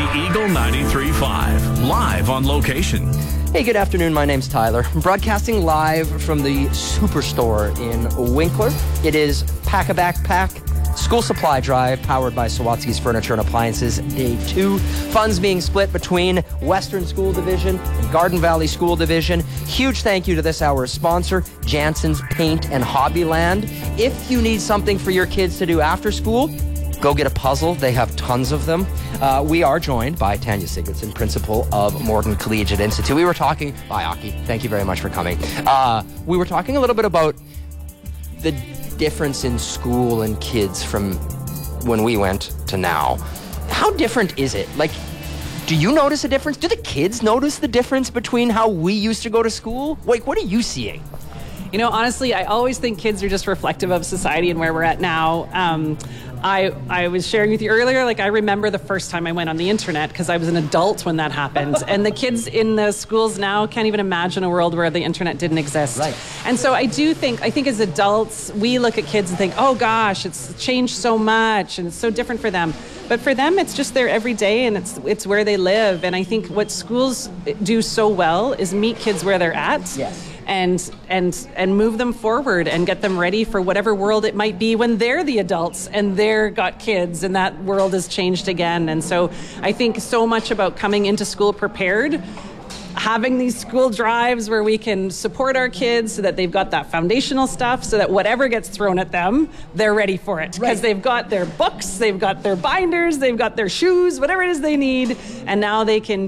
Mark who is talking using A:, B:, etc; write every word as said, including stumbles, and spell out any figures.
A: Eagle ninety-three point five, live on location.
B: Hey, good afternoon. My name's Tyler. I'm broadcasting live from the Superstore in Winkler. It is Pack a Backpack School Supply Drive, powered by Sawatsky's Furniture and Appliances, day two. Funds being split between Western School Division and Garden Valley School Division. Huge thank you to this hour's sponsor, Jansen's Paint and Hobbyland. If you need something for your kids to do after school, go get a puzzle. They have tons of them. Uh, we are joined by Tanya Sigurdsson, principal of Morton Collegiate Institute. We were talking... Bye, Aki. Thank you very much for coming. Uh, we were talking a little bit about the difference in school and kids from when we went to now. How different is it? Like, do you notice a difference? Do the kids notice the difference between how we used to go to school? Like, what are you seeing?
C: You know, honestly, I always think kids are just reflective of society and where we're at now. Um, I I was sharing with you earlier, like I remember the first time I went on the internet because I was an adult when that happened. And the kids in the schools now can't even imagine a world where the internet didn't exist.
B: Right.
C: And so I do think, I think as adults, we look at kids and think, oh gosh, it's changed so much and it's so different for them. But for them, it's just their everyday and it's it's where they live. And I think what schools do so well is meet kids where they're at.
B: Yes.
C: And and and move them forward and get them ready for whatever world it might be when they're the adults and they're got kids and that world has changed again. And so I think so much about coming into school prepared, having these school drives where we can support our kids so that they've got that foundational stuff so that whatever gets thrown at them, they're ready for it. Because
B: Right.
C: they've got their books, they've got their binders, they've got their shoes, whatever it is they need, and now they can